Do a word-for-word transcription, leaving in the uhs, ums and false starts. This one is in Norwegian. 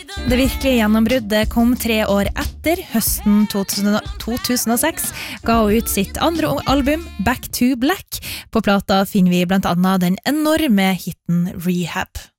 Det virkelige gjennombruddet kom tre år etter. Høsten to tusen og seks ga hun ut sitt andre album, Back to Black. På plata finner vi blant annet den enorme hitten Rehab.